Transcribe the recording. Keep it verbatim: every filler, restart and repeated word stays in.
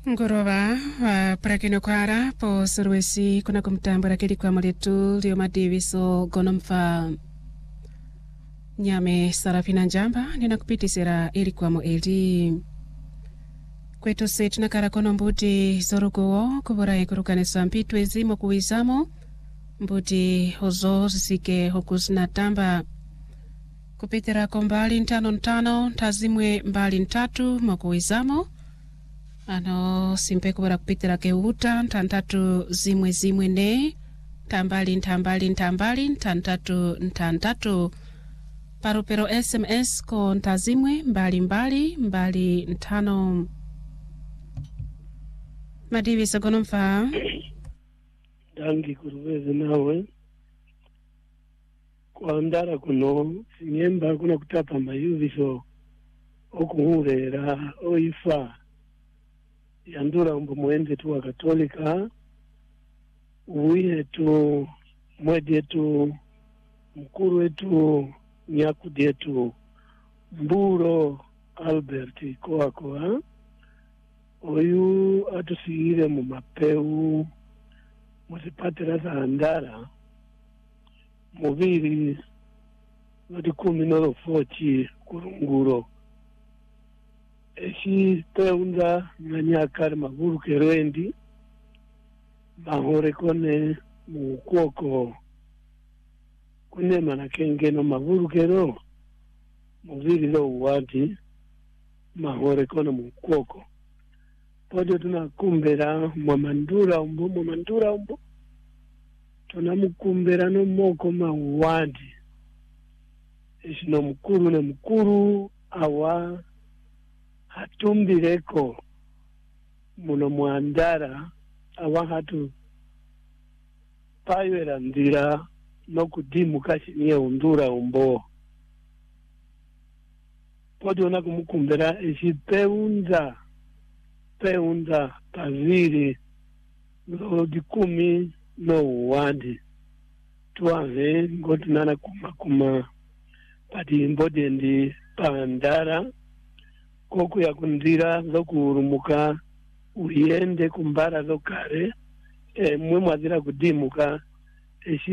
Ngorova wa prakino kwara po Suruesi kuna kumtambura kili kwa mletu Leo Madiviso gonomfa nyame Sarafina Njamba nina kupitisira ili kwa moeli kwetu setu na karakono mbuti zorugo kubura ikurukane sampitu ezimo kuwizamo mbuti hozo zisike hokuzina tamba kupitira kombali ntano ntano tazimwe mbali ntatu makuwizamo ano simpe kubura kupitira keuta ntantatu zimwe zimwe ne tambali ntambali ntambali ntantatu ntantatu parupero S M S ko ntazimwe mbali mbali mbali ntano Madivi sagonomfa dangi kuruweze nawe kwa ndara kuno sinyemba kuna kutapa mayuviso okuhurera oifa yandura umbo mwende tu wa katolika uwihe tu mwedi yetu mkuru wetu nyakudi yetu Mburo Albert koa koa oyu atusiire mu mapeu musipatira za andara mubiri vati kumi noro fochi kurunguro eshi peunza nganyakari maguru kerendi mahore kone mukwoko kune manakenge no maguru kero mubiri lo uwati mahore kone mukwoko podo tunakumbera mwamandura umbo mwamandura umbo tunamukumbera no moko mawadi ishino mkuru ne mkuru awa hatumbireko muno mwandara awa hatu payera ndira no kudimu kashi niye undura umbo podo nakumukumbera ishi peunza peunda paviri no dikumi no uwandi tuave ngoti nana kuma kuma pati mbode ndi pandara koku ya kundira zokurumuka uyende kumbara zokare e mwe mwazira kudimuka eshi